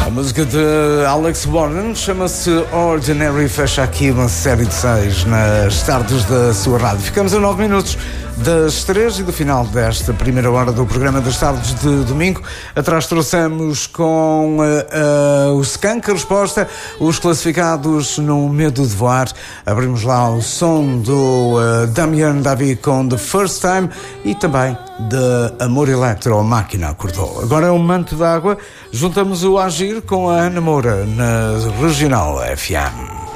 A música de Alex Warren chama-se Ordinary, fecha aqui uma série de 6 nas tardes da sua rádio. Ficamos a 9 minutos das 3 e do final desta primeira hora do programa das tardes de domingo. Atrás trouxemos com o Skank a resposta, os classificados no Medo de Voar. Abrimos lá o som do Damian Davi com The First Time e também de Amor Electro, Máquina Acordou. Agora é um manto d'água. Juntamos o Agir com a Ana Moura na Regional FM.